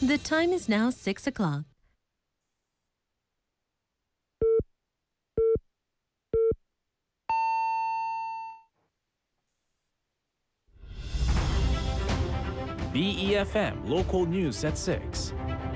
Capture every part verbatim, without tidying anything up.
The time is now six o'clock. B E F M Local News at six.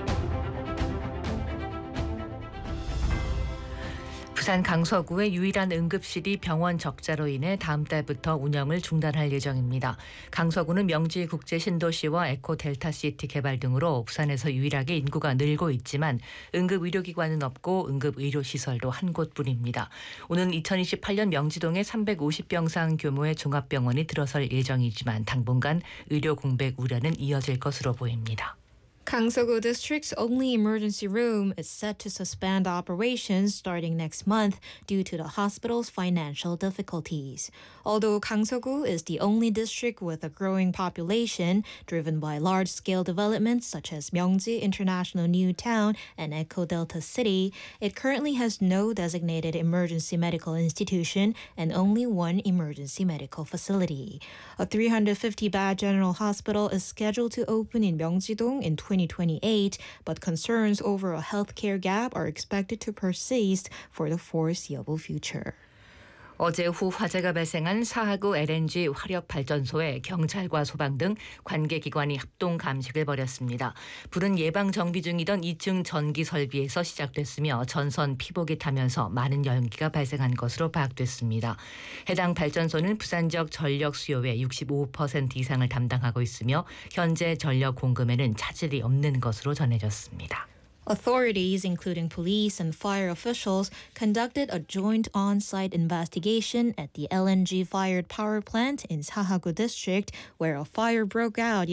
부산 강서구의 유일한 응급실이 병원 적자로 인해 다음 달부터 운영을 중단할 예정입니다. 강서구는 명지 국제 신도시와 에코 델타 시티 개발 등으로 부산에서 유일하게 인구가 늘고 있지만 응급 의료기관은 없고 응급 의료 시설도 한 곳뿐입니다. 오는 이천이십팔 년 명지동에 삼백오십 병상 규모의 종합병원이 들어설 예정이지만 당분간 의료 공백 우려는 이어질 것으로 보입니다. Gangseogu District's only emergency room is set to suspend operations starting next month due to the hospital's financial difficulties. Although Gangseogu is the only district with a growing population driven by large-scale developments such as Myeongji International New Town and Eco Delta City, it currently has no designated emergency medical institution and only one emergency medical facility. A three hundred fifty bed general hospital is scheduled to open in Myeongji-dong in twenty twenty-eight, but concerns over a healthcare gap are expected to persist for the foreseeable future. 어제 오후 화재가 발생한 사하구 엘엔지 화력발전소에 경찰과 소방 등 관계기관이 합동 감식을 벌였습니다. 불은 예방 정비 중이던 이 층 전기 설비에서 시작됐으며 전선 피복이 타면서 많은 연기가 발생한 것으로 파악됐습니다. 해당 발전소는 부산 지역 전력 수요의 육십오 퍼센트 이상을 담당하고 있으며 현재 전력 공급에는 차질이 없는 것으로 전해졌습니다. Authorities, including police and fire officials, conducted a joint on-site investigation at the L N G-fired power plant in Sahagu District, where a fire broke out